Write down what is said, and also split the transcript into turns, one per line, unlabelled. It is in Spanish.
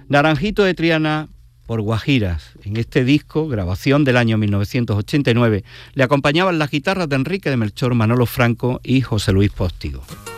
Naranjito de Triana por Guajiras. En este disco, grabación del año 1989, le acompañaban las guitarras de Enrique de Melchor, Manolo Franco y José Luis Postigo.